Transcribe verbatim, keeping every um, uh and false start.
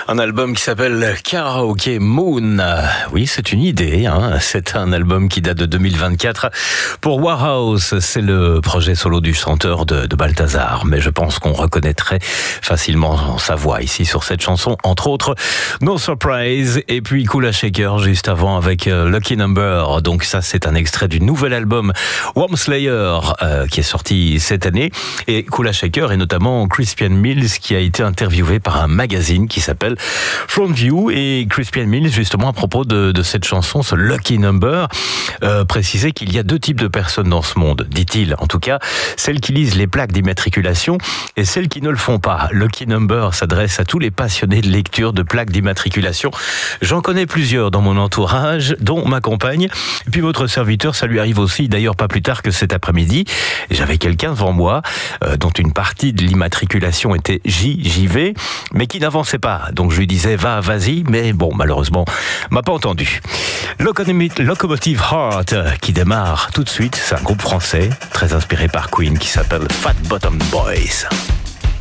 Un album qui s'appelle Karaoke Moon. Oui, c'est une idée, hein. C'est un album qui date de deux mille vingt-quatre. Pour Warhouse, c'est le projet solo du chanteur de, de Balthazar. Mais je pense qu'on reconnaîtrait facilement sa voix ici sur cette chanson. Entre autres, No Surprise et puis Kula Shaker juste avant avec Lucky Number. Donc ça, c'est un extrait du nouvel album Worm Slayer euh, qui est sorti cette année. Et Kula Shaker et notamment Crispian Mills qui a été interviewé par un magazine qui s'appelle Front View. Et Crispian Mills, justement, à propos de, de cette chanson, ce Lucky Number, euh, précisait qu'il y a deux types de personnes dans ce monde, dit-il. En tout cas, celles qui lisent les plaques d'immatriculation et celles qui ne le font pas. Lucky Number s'adresse à tous les passionnés de lecture de plaques d'immatriculation. J'en connais plusieurs dans mon entourage, dont ma compagne. Et puis votre serviteur, ça lui arrive aussi, d'ailleurs pas plus tard que cet après-midi. J'avais quelqu'un devant moi, euh, dont une partie de l'immatriculation était J, J V, mais qui n'avançait pas. Donc je lui disais, va, vas-y, mais bon, malheureusement, m'a pas entendu. Locomotive Heart, qui démarre tout de suite, c'est un groupe français, très inspiré par Queen, qui s'appelle Fat Bottom Boys.